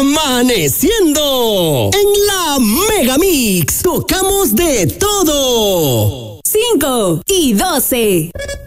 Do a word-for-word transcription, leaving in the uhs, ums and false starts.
Amaneciendo en la Mega Mix. Tocamos de todo. cinco y doce.